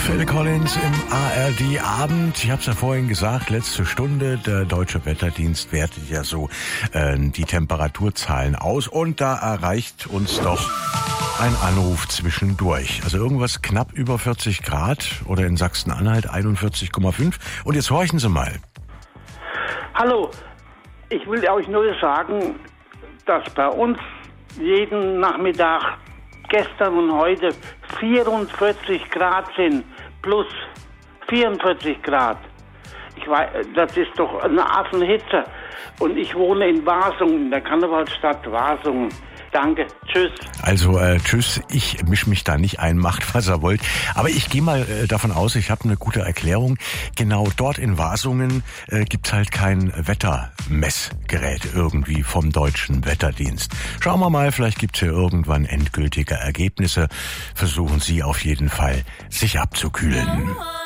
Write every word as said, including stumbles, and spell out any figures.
Phil Collins im A R D-Abend. Ich habe es ja vorhin gesagt, letzte Stunde. Der Deutsche Wetterdienst wertet ja so äh, die Temperaturzahlen aus. Und da erreicht uns doch ein Anruf zwischendurch. Also irgendwas knapp über vierzig Grad oder in Sachsen-Anhalt einundvierzig Komma fünf. Und jetzt horchen Sie mal. Hallo, ich will euch nur sagen, dass bei uns jeden Nachmittag, gestern und heute, vierundvierzig Grad sind, plus vierundvierzig Grad. Ich weiß, das ist doch eine Affenhitze. Und ich wohne in Wasungen, in der Karnevalsstadt Wasungen. Danke, tschüss. Also äh, tschüss, ich misch mich da nicht ein, macht was ihr wollt. Aber ich gehe mal äh, davon aus, ich habe eine gute Erklärung. Genau dort in Wasungen äh, gibt's halt kein Wettermessgerät irgendwie vom Deutschen Wetterdienst. Schauen wir mal, vielleicht gibt's ja irgendwann endgültige Ergebnisse. Versuchen Sie auf jeden Fall, sich abzukühlen.